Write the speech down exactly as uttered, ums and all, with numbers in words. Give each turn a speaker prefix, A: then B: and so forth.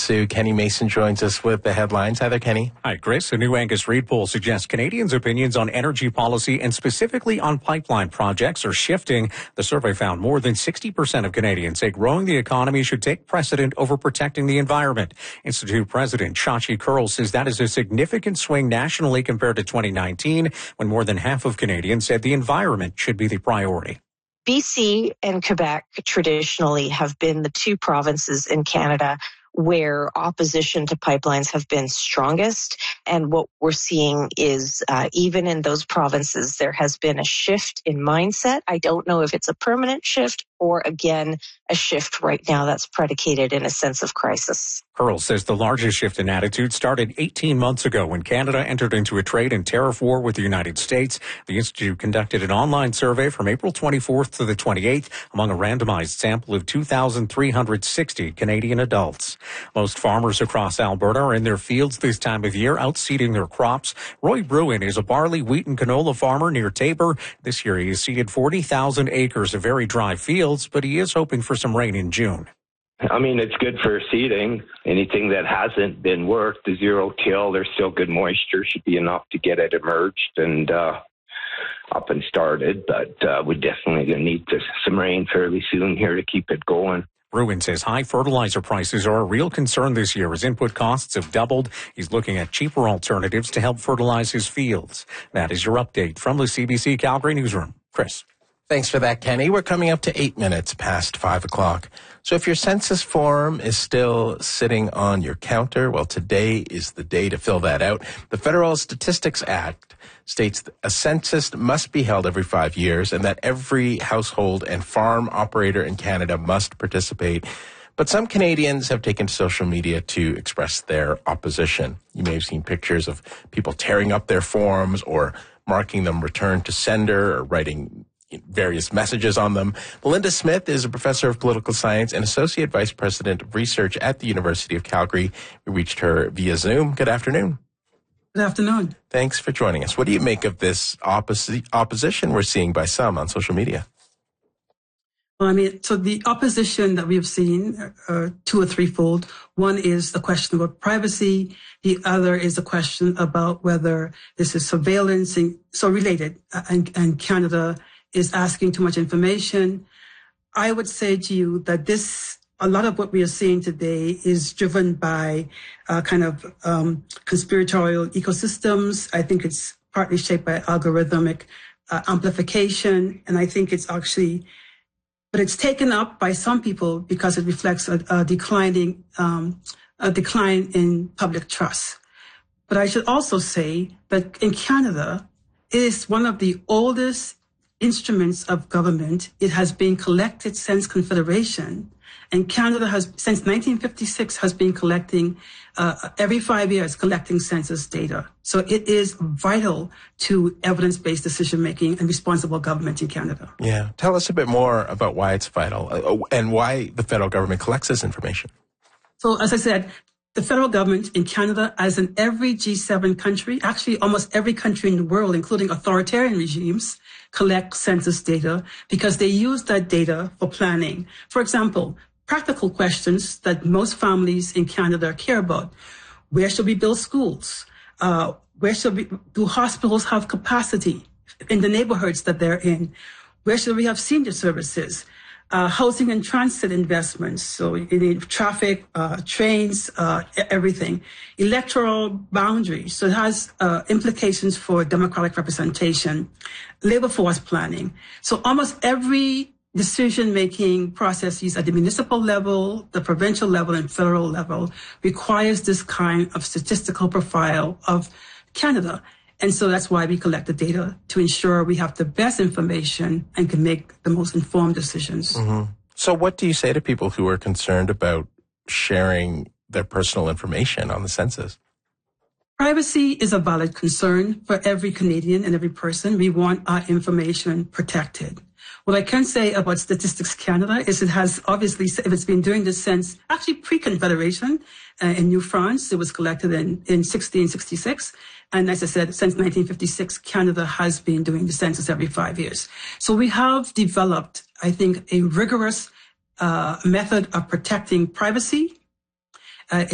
A: Sue. Kenny Mason joins us with the headlines. Hi there, Kenny.
B: Hi, Chris. A new Angus Reid poll suggests Canadians' opinions on energy policy and specifically on pipeline projects are shifting. The survey found more than sixty percent of Canadians say growing the economy should take precedent over protecting the environment. Institute President Shachi Kurl says that is a significant swing nationally compared to twenty nineteen, when more than half of Canadians said the environment should be the priority.
C: B C and Quebec traditionally have been the two provinces in Canada where opposition to pipelines have been strongest. And what we're seeing is uh, even in those provinces, there has been a shift in mindset. I don't know if it's a permanent shift or, again, a shift right now that's predicated in a sense of crisis.
B: Kurl says the largest shift in attitude started eighteen months ago when Canada entered into a trade and tariff war with the United States. The Institute conducted an online survey from April twenty-fourth to the twenty-eighth among a randomized sample of two thousand three hundred sixty Canadian adults. Most farmers across Alberta are in their fields this time of year, out seeding their crops. Roy Bruin is a barley, wheat, and canola farmer near Taber. This year he has seeded forty thousand acres of very dry fields, but he is hoping for some rain in June.
D: I mean, it's good for seeding. Anything that hasn't been worked, the zero till, there's still good moisture, should be enough to get it emerged and uh, up and started. But uh, we definitely going to need to, some rain fairly soon here to keep it going.
B: Bruin says high fertilizer prices are a real concern this year as input costs have doubled. He's looking at cheaper alternatives to help fertilize his fields. That is your update from the C B C Calgary Newsroom. Chris.
A: Thanks for that, Kenny. We're coming up to eight minutes past five o'clock. So if your census form is still sitting on your counter, well, today is the day to fill that out. The Federal Statistics Act states that a census must be held every five years and that every household and farm operator in Canada must participate. But some Canadians have taken to social media to express their opposition. You may have seen pictures of people tearing up their forms or marking them return to sender or writing various messages on them. Melinda Smith is a professor of political science and associate vice president of research at the University of Calgary. We reached her via Zoom. Good afternoon.
E: Good afternoon.
A: Thanks for joining us. What do you make of this opposi- opposition we're seeing by some on social media?
E: Well, I mean, so the opposition that we have seen, uh, two or threefold. One is the question about privacy. The other is the question about whether this is surveillance, and so related, uh, and, and Canada is asking too much information. I would say to you that this, a lot of what we are seeing today is driven by uh, kind of um, conspiratorial ecosystems. I think it's partly shaped by algorithmic uh, amplification. And I think it's actually, but it's taken up by some people because it reflects a, a declining, um, a decline in public trust. But I should also say that in Canada, it is one of the oldest instruments of government. It has been collected since Confederation, and Canada has, since nineteen fifty-six, has been collecting, uh, every five years, collecting census data. So it is vital to evidence-based decision-making and responsible government in Canada.
A: Yeah. Tell us a bit more about why it's vital uh, and why the federal government collects this information.
E: So, as I said, the federal government in Canada, as in every G seven country, actually almost every country in the world, including authoritarian regimes, collect census data because they use that data for planning. For example, practical questions that most families in Canada care about. Where should we build schools? Uh, where should we, do hospitals have capacity in the neighborhoods that they're in? Where should we have senior services? Uh, housing and transit investments, so you need traffic, uh, trains, uh, everything. Electoral boundaries, so it has uh, implications for democratic representation. Labor force planning. So almost every decision-making processes at the municipal level, the provincial level, and federal level requires this kind of statistical profile of Canada. And so that's why we collect the data, to ensure we have the best information and can make the most informed decisions.
A: Mm-hmm. So what do you say to people who are concerned about sharing their personal information on the census?
E: Privacy is a valid concern for every Canadian and every person. We want our information protected. What I can say about Statistics Canada is it has obviously, if it's been doing this since actually pre-Confederation uh, in New France, it was collected in, in sixteen sixty-six. And as I said, since nineteen fifty-six, Canada has been doing the census every five years. So we have developed, I think, a rigorous uh, method of protecting privacy